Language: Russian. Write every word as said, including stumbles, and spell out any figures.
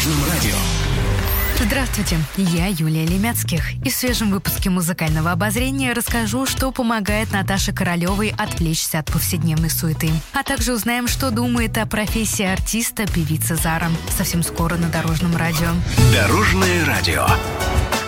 Дорожном радио. Здравствуйте, я Юлия Лемяцких. И в свежем выпуске музыкального обозрения расскажу, что помогает Наташе Королевой отвлечься от повседневной суеты. А также узнаем, что думает о профессии артиста певица Зара. Совсем скоро на Дорожном радио. Дорожное радио.